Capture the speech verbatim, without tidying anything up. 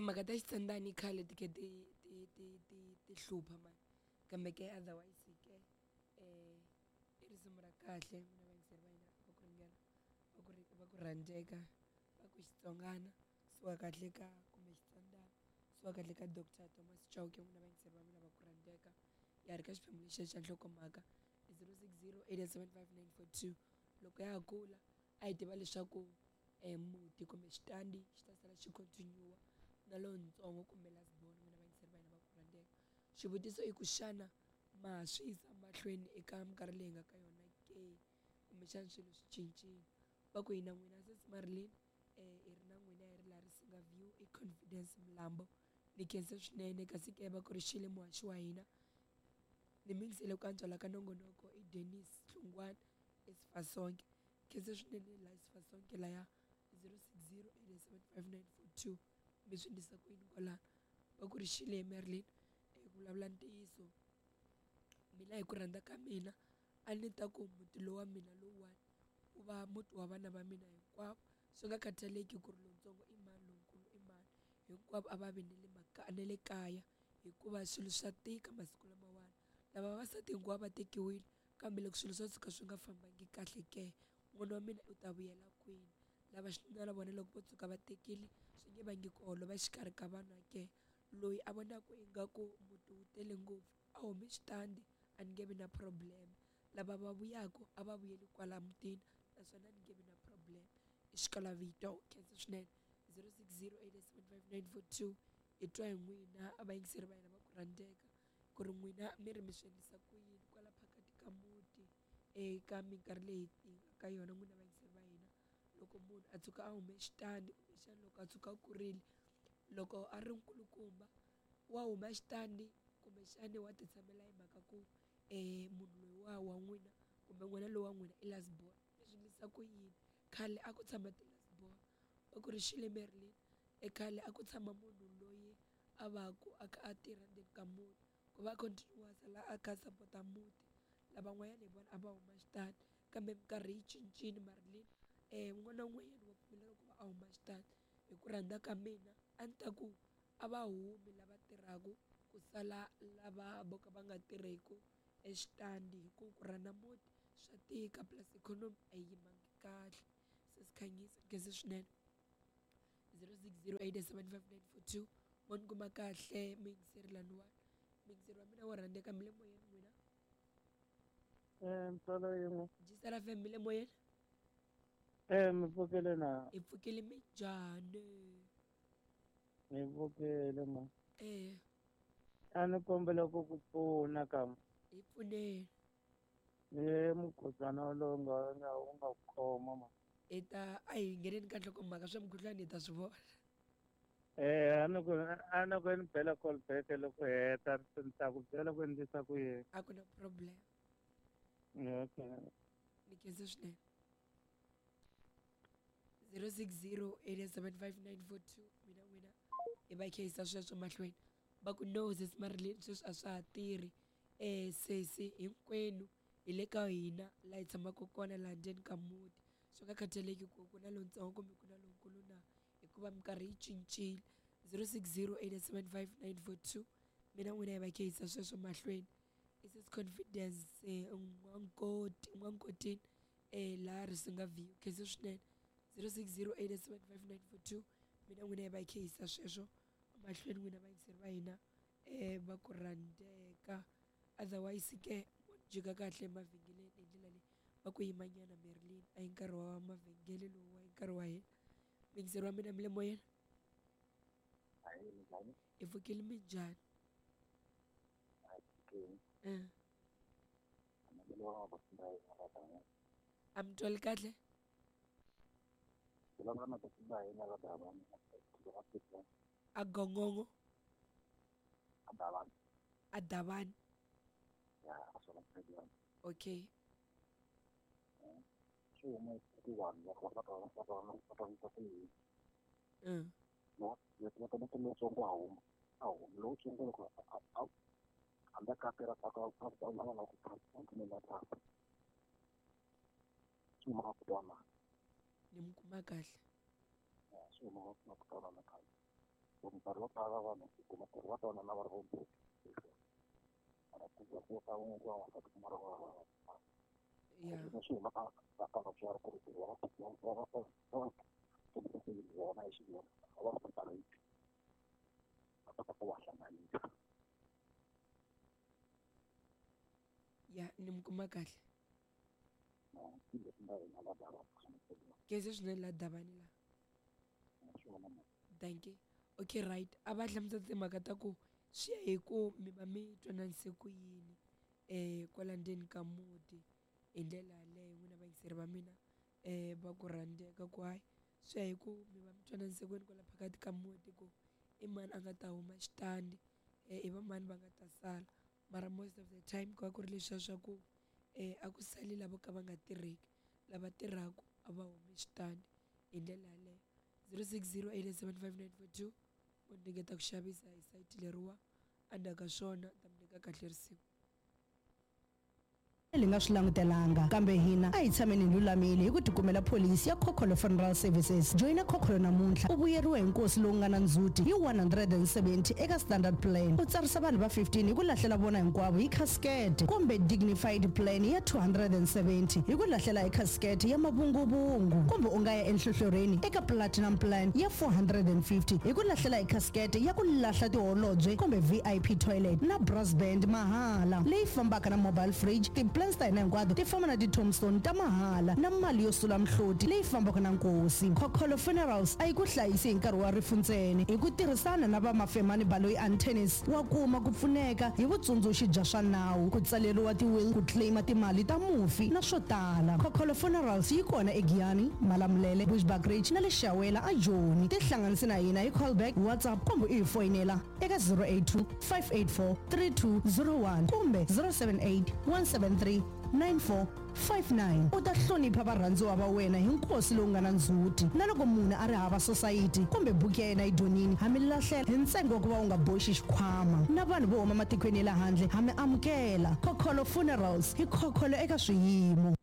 timhaka ta xitsandzani khale ti ke ti ti ti ti ti hlupha mani kambe ke otherwise ke um i risimu ra kahle mina vayingiseri va hina va ku ringana va ku ri va ku rhandzeka va ku Xitsongana suka kahle ka kumbe Xitsandani suka kahle ka doctor Thomas Chauke n'wina vayingiseri va mina va ku rhandzeka ya ri ka xiphemu lexiya xa nhlokomhaka i zero six zero eight seven five nine four two loko ya ha kula a hi tiva leswaku um muti kumbe xitandi xi ta sala xi continue-wa na lowuntsongo kumbe lasborn n'wina vayingiseri va hina va ku rhandzeka xivutiso i ku xana ma ha swi yisa mahlweni eka minkarhi leyi nga ka yona ke kumbexana swilo swi cincile va ku hina n'wina sesi Marilyn um hi ri na n'wina hi ri laha ri singa view i Confidence Mlambo ni khense swinene kasi ke va ku ri xile muhaxi wa hina ni mi yingisele ku antswa la ka nongonoko i Dennis Hlungwane eSifasonke khense swinene laha Sifasonke laya zero six zero eight seven five nine four two mi swi endlisa ku yini kwalano va ku ri xile Marilyn hi ku vulavula ntiyiso mina hi ku rhandza ka mina a ni ta ku muti lowu wa mina lowuwani wu va muti wa vana va mina hinkwavo swi nga khataleki ku ri lowutsongo i mani lonkulu i mani hinkwavo a va vi ne le na le kaya hikuva swilo swa tika masiku lamawani lava vavasati hinkwavo va tekiwile kambe loko swilo swo tshuka swi nga fambangi kahle ke n'wana wa mina u ta vuyela kwini lava xinuna na vona loko vo tshuka va tekile swi nge vangi ku holova xikarhi ka vanhu ke loyi a vonaka ingaku muti wu tele ngopfu a hume xitandi a ni nge vi na problem lava va vuyaka a va vuyeli kwala mutini naswona a ni nge vi na problem i xikalavito khensa swinene zero six zero eight seven five nine four two hi twa hi n'wina a vayingiseri va hina va ku rhandzeka ku ri n'wina mi ri mi swi endlisa ku yini kwala phakati ka muti eka minkarhi leyi hi nga ka yona n'wina vayingiseri va hina loko munhu a tshuka a hume xitandi kumbexana loko a tshuka a kurile loko a ri nkulukumba wa huma xitandi kumbexani wa ti tshamela hi mhaka ku um munhu loyiwa wa n'wina kumbe n'wana loyi wa n'wina i lasborn mi swi endlisa ku yini khale a ku tshama ti-lasborn va ku ri xile Marilyn e khale a ku tshama munhu loyi a va ku a kha a tirha ndzeni ka muti ku va continuous la a kha a sapota muti lavan'wanyana hi vona a va huma xitandi kambe minkarhi yi cincile Marilyn um un'wana na un'wanyana wa pfumelela ku va a huma xitandi hi ku rhandza ka mina a ni ta ku a va humi lava tirhaka ku sala lava vo ka va nga tirheki exitandi hi ku ku rhanda muti swa tika plus ikhonomi a yi yimangi kahle se sikhanyisa khensa swinene zero six zero eight seven five nine four two mo ni kuma kahle muyingiseri laniwani muyingiseri wa mina wo rhandzeka mi le moyeni n'wina um mtswalo yin'we Jisala F M mi le moyeni um mi pfukile na hi pfukile minjhani mi pfukile ma eh a ni kombela ku ku pfuna kam hi pfuneni ni mukhuhlwana lowu nga nga wu nga khoma ma hi ta a hi ngheneni ka nhlokomhaka swa mukhuhlwani hi ta swi vona eh a ni ku a ni ku ni bela call back loko hi heta ni ta ku byela ku endlisa ku yini a ku na problem okay ni khensa swinene zero six zero eight seven five nine four two mina n'wina hi va khe yisa sweswo mahlweni va ku no sesi Marilyn sweswi a swa ha tirhi um sesi hinkwenu hi le ka hina laha hi tshamaka kona laha ndzeni ka muti swi nga khataleki ku ku na lowutsongo kumbe ku na lowukulu na hikuva minkarhi yi cincile zero six zero eight seven five nine four two mina n'wina hi va khe yisa sweswo mahlweni i sis Confidence n'wankoti n'wankotini um laha ri singa view khensa swinene zero six zero eight seven five nine four two mina n'wina hi va khe yisa sweswo mahlweni n'wina vayingiseri va hina um va ku rhandzeka otherwise ke jika kahle emavhengeleni hi ndlela leyi va ku yimanyana Marilyn a hi nkarhi wa mavhengele lowu wa hi nkarhi wa hina muyingiseri wa mina mi le moyeni hi pfukile minjhani um a mi twali kahle a gongongo a davani okay um ni mi kuma kahle nkarhi wo tala vanhu kuma ku va tona na va ri vo ana ku va ku ta un'we wa va ku mara wa yeah leswi hi mhaka va ka vatswari ku ri va va va va vona hi xivona a va va tala va kota ku wa hlanganisa yeah ni mi kuma kahle leswi nga hina va dava kese swinene la davani la thank you okay right a va hlamusela timhaka ta ku swi ya hi ku mi va mi twananise ku yini um kwala ndzeni ka muti hi ndlela yaleyo n'wina vayingiseri va mina um va ku rhandzeka ku hayi swi ya hi ku mi va mi twananise ku yini kwala phakathi ka muti ku i mani a nga ta huma xitandi um i va mani va nga ta sala mara most of the time ku va ku ri leswiya swa ku um a ku sali lavo ka va nga tirheki lava tirhaku a va humi xitandi hi ndlela yaleyo zero six zero eight seven five nine four two u ningeta ku xavisa hi sayiti leriwa andaka swona ta mi nyika kahle risimu li nga swi langutelanga kambe hina a hi tshameni hi lulamile hi ku tikumela pholisi ya Khokolo Funeral Services. Joyina Khokolo namuntlha u vuyeriwa hi nkosi lowu nga na ndzhuti hi one hundred seventy eka standard plan. U tsarisa vanhu va fifteen hi ku lahlela vona hinkwavo hi casket kumbe dignified plan ya two hundred seventy hi ku lahlela hi casket ya mavunguvungu kumbe u nga ya enhlohloreni eka platinum plan ya four hundred fifty hi ku lahlela hi casket ya ku lahla tiholobye kumbe V I P toilet na brass band mahala leyi fambaka na mobile fridge. Plans ta hina hinkwato ti famba na ti-tombstone ta mahala na mali yo sula mhloti leyi fambaka na nkosi. Khokolo Funerals a yi ku hlayisi hi nkarhi wa rifu ntsena hi ku tirhisana na va Mafemani Baloyi Antennis wa kuma ku pfuneka hi vutsundzuxi bya swa nawu, ku tsaleriwa ti-will, ku claima timali ta mufi na swo tala. Khokolo Funerals yi kona eGiyani, Malamulele, Bushbuckridge na le Xawela a Joni. Tihlanganisi na hina hi callback, WhatsApp kumbe u hi foyinela eka zero eight two five eight four three two zero one kumbe zero seven eight one seven three nine four five nine. U ta hlonipha varhandziwa va wena hi nkosi lowu nga na ndzhuti. Na loko munhu a ri hava society kumbe buku ya yena yi donini ha mi lahlela hi ntsengo wa ku va u nga boxi xikhwama. Na vanhu vo huma matikweni ya le handle ha mi amukela. Khokolo Funerals hi khokholo eka swiyimo.